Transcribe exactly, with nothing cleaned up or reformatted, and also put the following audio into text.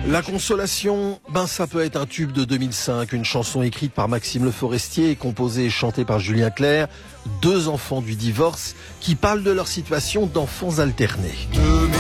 La consolation, ben ça peut être un tube de deux mille cinq, une chanson écrite par Maxime Le Forestier et composée et chantée par Julien Clerc, deux enfants du divorce qui parlent de leur situation d'enfants alternés.